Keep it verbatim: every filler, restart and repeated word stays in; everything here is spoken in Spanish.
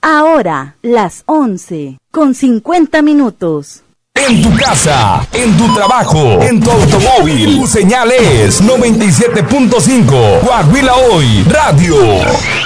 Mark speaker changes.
Speaker 1: Ahora, las once, con cincuenta minutos.
Speaker 2: En tu casa, en tu trabajo, en tu automóvil, tu señal es noventa y siete punto cinco. Coahuila Hoy Radio.